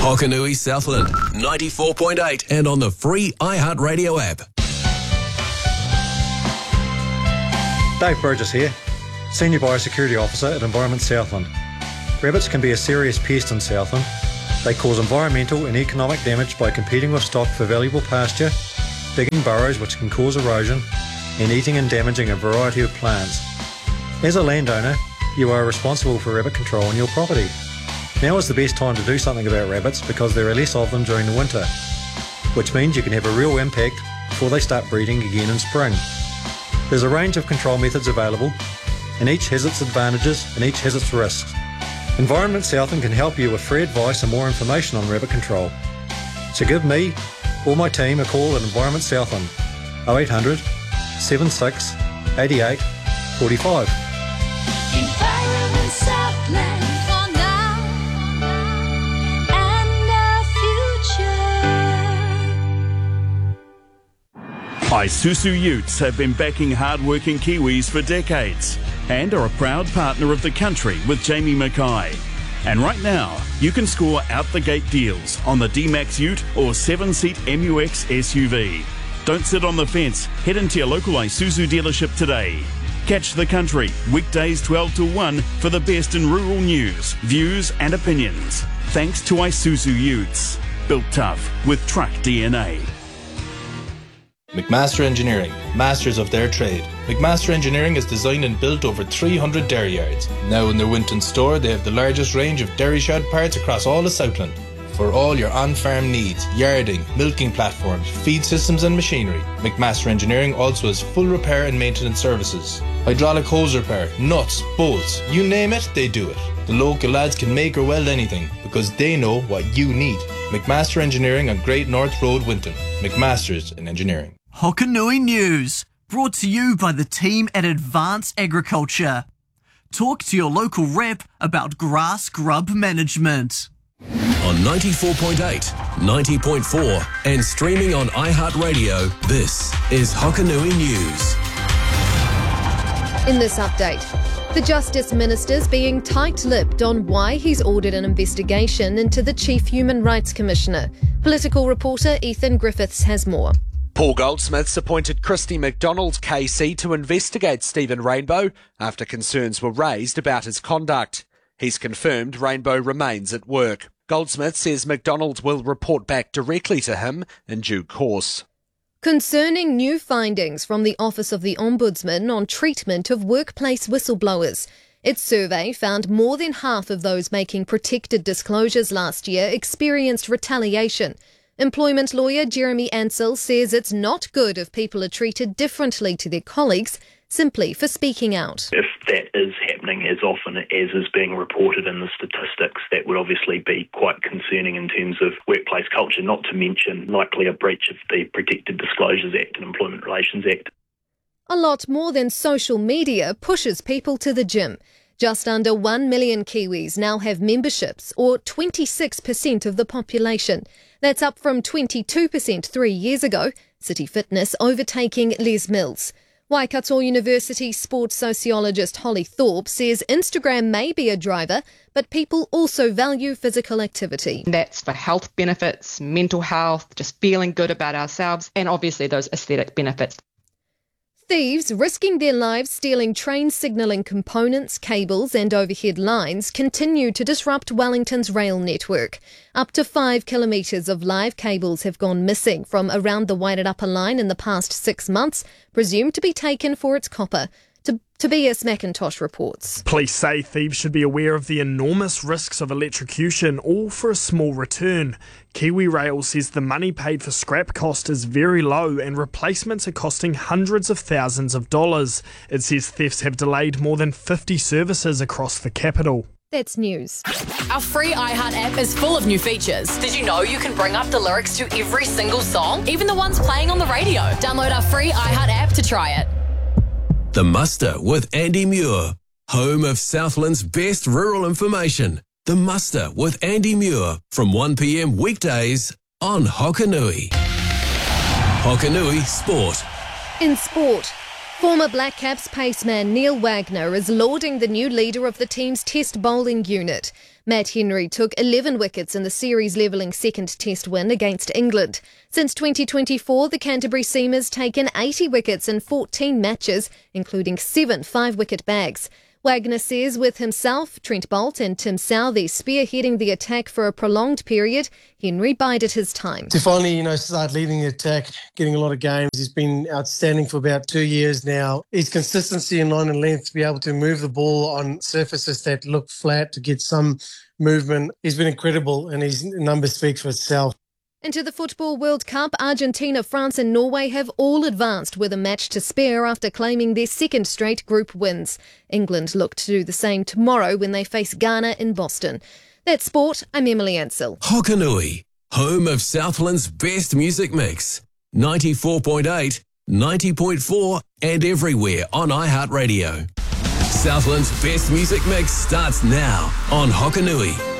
Hokanui Southland, 94.8 and on the free iHeartRadio app. Dave Burgess here, Senior Biosecurity Officer at Environment Southland. Rabbits can be a serious pest in Southland. They cause environmental and economic damage by competing with stock for valuable pasture, digging burrows which can cause erosion, and eating and damaging a variety of plants. As a landowner, you are responsible for rabbit control on your property. Now is the best time to do something about rabbits because there are less of them during the winter, which means you can have a real impact before they start breeding again in spring. There's a range of control methods available, and each has its advantages and each has its risks. Environment Southland can help you with free advice and more information on rabbit control. So give me or my team a call at Environment Southland, 0800 76 88 45. Environment Southland for now and the future. Isuzu Utes have been backing hard-working Kiwis for decades and are a proud partner of the country with Jamie Mackay. And right now, you can score out-the-gate deals on the D-Max Ute or 7-seat MUX SUV. Don't sit on the fence. Head into your local Isuzu dealership today. Catch the country, weekdays 12 to 1 for the best in rural news, views and opinions. Thanks to Isuzu Utes. Built tough with truck DNA. McMaster Engineering, masters of their trade. McMaster Engineering has designed and built over 300 dairy yards. Now in their Winton store, they have the largest range of dairy shed parts across all of Southland. For all your on-farm needs, yarding, milking platforms, feed systems and machinery, McMaster Engineering also has full repair and maintenance services. Hydraulic hose repair, nuts, bolts, you name it, they do it. The local lads can make or weld anything because they know what you need. McMaster Engineering on Great North Road, Winton. McMaster's in Engineering. Hokanui News, brought to you by the team at Advanced Agriculture. Talk to your local rep about grass grub management. On 94.8, 90.4 and streaming on iHeartRadio, this is Hokanui News. In this update, the Justice Minister's being tight-lipped on why he's ordered an investigation into the Chief Human Rights Commissioner. Political reporter Ethan Griffiths has more. Paul Goldsmith's appointed Christy McDonald KC to investigate Stephen Rainbow after concerns were raised about his conduct. He's confirmed Rainbow remains at work. Goldsmith says McDonald will report back directly to him in due course. Concerning new findings from the Office of the Ombudsman on treatment of workplace whistleblowers. Its survey found more than half of those making protected disclosures last year experienced retaliation. Employment lawyer Jeremy Ansell says it's not good if people are treated differently to their colleagues simply for speaking out. If that is happening as often as is being reported in the statistics, that would obviously be quite concerning in terms of workplace culture, not to mention likely a breach of the Protected Disclosures Act and Employment Relations Act. A lot more than social media pushes people to the gym. Just under 1 million Kiwis now have memberships, or 26% of the population. That's up from 22% 3 years ago, City Fitness overtaking Les Mills. Waikato University sports sociologist Holly Thorpe says Instagram may be a driver, but people also value physical activity. That's for health benefits, mental health, just feeling good about ourselves, and obviously those aesthetic benefits. Thieves risking their lives stealing train signalling components, cables and overhead lines continue to disrupt Wellington's rail network. Up to 5 kilometres of live cables have gone missing from around the Wairarapa line in the past 6 months, presumed to be taken for its copper. Tobias McIntosh reports. Police say thieves should be aware of the enormous risks of electrocution, all for a small return. Kiwi Rail says the money paid for scrap cost is very low and replacements are costing hundreds of thousands of dollars. It says thefts have delayed more than 50 services across the capital. That's news. Our free iHeart app is full of new features. Did you know you can bring up the lyrics to every single song, even the ones playing on the radio? Download our free iHeart app to try it. The Muster with Andy Muir, home of Southland's best rural information. The Muster with Andy Muir from 1 p.m. weekdays on Hokanui. Hokanui Sport. In sport, former Black Caps paceman Neil Wagner is lauding the new leader of the team's test bowling unit. Matt Henry took 11 wickets in the series-levelling second Test win against England. Since 2024, the Canterbury Seamers taken 80 wickets in 14 matches, including 7 5-wicket bags. Wagner says with himself, Trent Boult and Tim Southee spearheading the attack for a prolonged period, Henry bided his time. To finally, start leading the attack, getting a lot of games. He's been outstanding for about 2 years now. His consistency in line and length to be able to move the ball on surfaces that look flat to get some movement. He's been incredible and his number speaks for itself. Into the Football World Cup, Argentina, France and Norway have all advanced with a match to spare after claiming their second straight group wins. England look to do the same tomorrow when they face Ghana in Boston. That's sport. I'm Emily Ansell. Hokanui, home of Southland's best music mix. 94.8, 90.4 and everywhere on iHeartRadio. Southland's best music mix starts now on Hokanui.